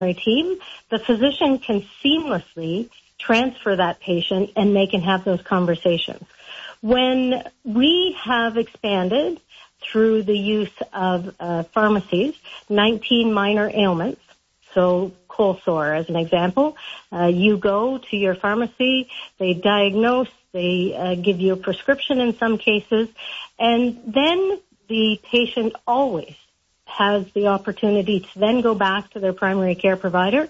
team, the physician can seamlessly transfer that patient and they can have those conversations. When we have expanded through the use of pharmacies, 19 minor ailments, so cold sore as an example, you go to your pharmacy, they diagnose, they give you a prescription in some cases, and then the patient always has the opportunity to then go back to their primary care provider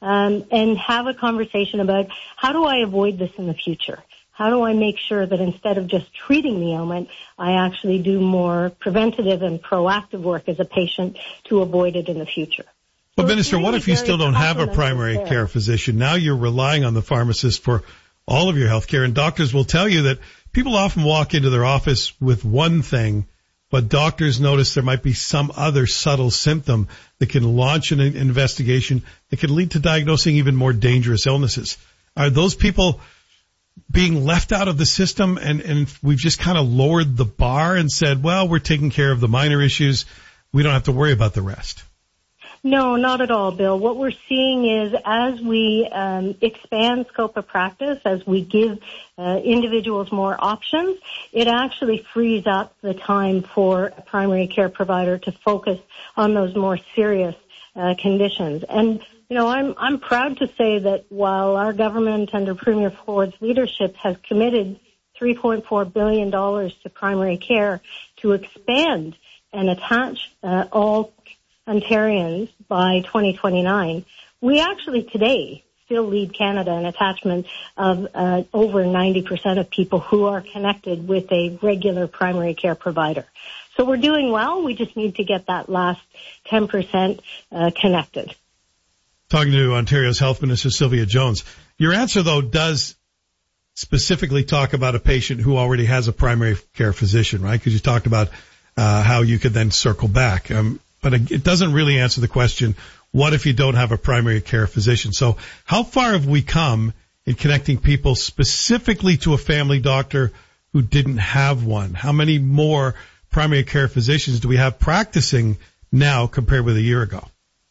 and have a conversation about how do I avoid this in the future? How do I make sure that instead of just treating the ailment, I actually do more preventative and proactive work as a patient to avoid it in the future? But Minister, really what if you still don't have a primary care physician? Now you're relying on the pharmacist for all of your health care, and doctors will tell you that people often walk into their office with one thing, but doctors notice there might be some other subtle symptom that can launch an investigation that can lead to diagnosing even more dangerous illnesses. Are those people being left out of the system and we've just kind of lowered the bar and said, well, we're taking care of the minor issues. We don't have to worry about the rest? No, not at all, Bill. What we're seeing is as we expand scope of practice, as we give individuals more options, it actually frees up the time for a primary care provider to focus on those more serious conditions. And, you know, I'm proud to say that while our government under Premier Ford's leadership has committed $3.4 billion to primary care to expand and attach all Ontarians by 2029, we actually today still lead Canada in attachment of over 90% of people who are connected with a regular primary care provider. So we're doing well. We just need to get that last 10% connected. Talking to Ontario's Health Minister Sylvia Jones. Your answer, though, does specifically talk about a patient who already has a primary care physician, right? Because you talked about how you could then circle back. But it doesn't really answer the question, what if you don't have a primary care physician? So how far have we come in connecting people specifically to a family doctor who didn't have one? How many more primary care physicians do we have practicing now compared with a year ago?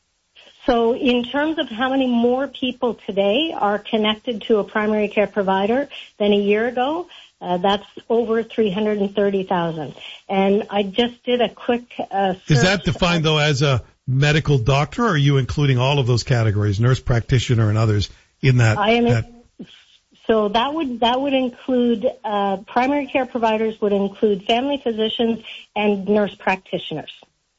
So in terms of how many more people today are connected to a primary care provider than a year ago, that's over 330,000. And I just did a quick search. Is that defined, though, as a medical doctor, or are you including all of those categories, nurse practitioner and others, in that? So that would include primary care providers, would include family physicians and nurse practitioners.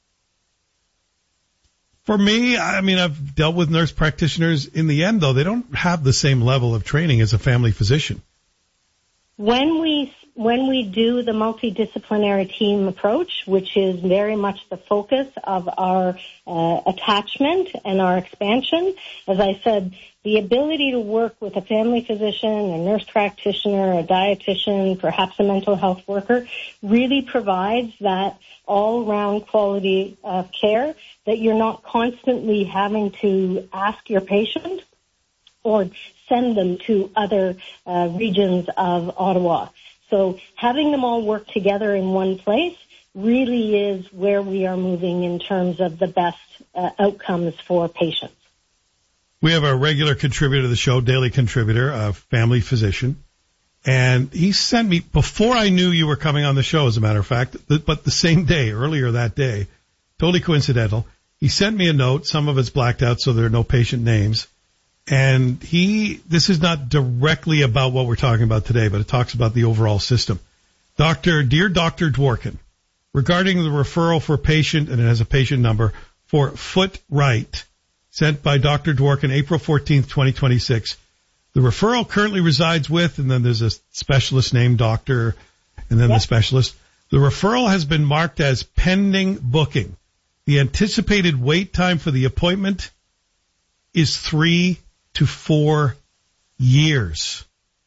For me, I mean, I've dealt with nurse practitioners. In the end, though, they don't have the same level of training as a family physician. When we do the multidisciplinary team approach, which is very much the focus of our attachment and our expansion, as I said, the ability to work with a family physician, a nurse practitioner, a dietitian, perhaps a mental health worker, really provides that all-round quality of care that you're not constantly having to ask your patient or send them to other regions of Ottawa. So having them all work together in one place really is where we are moving in terms of the best outcomes for patients. We have a regular contributor to the show, daily contributor, a family physician. And he sent me, before I knew you were coming on the show, as a matter of fact, but the same day, earlier that day, totally coincidental, he sent me a note. Some of it's blacked out, so there are no patient names. And this is not directly about what we're talking about today, but it talks about the overall system. Dear Dr. Dworkin, regarding the referral for patient, and it has a patient number, for Foot Right, sent by Dr. Dworkin, April 14th, 2026. The referral currently resides with, and then there's a specialist named doctor, and then the specialist. The referral has been marked as pending booking. The anticipated wait time for the appointment is 3 to 4 years.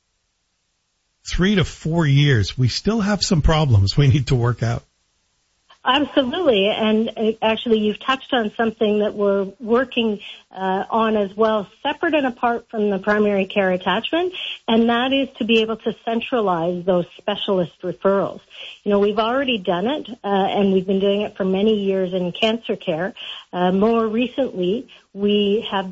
3 to 4 years. We still have some problems we need to work out. Absolutely, and actually you've touched on something that we're working on as well, separate and apart from the primary care attachment, and that is to be able to centralize those specialist referrals. You know, we've already done it, and we've been doing it for many years in cancer care. More recently, we have